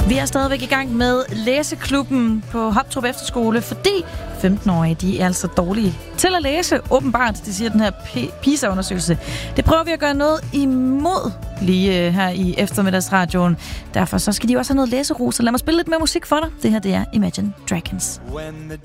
Vi er stadigvæk i gang med læseklubben på Hoptrup Efterskole, fordi 15-årige, de er altså dårlige til at læse, åbenbart, det siger den her PISA-undersøgelse. Det prøver vi at gøre noget imod lige her i eftermiddagsradioen. Derfor så skal de også have noget læsero, så lad mig spille lidt mere musik for dig. Det her, det er Imagine Dragons.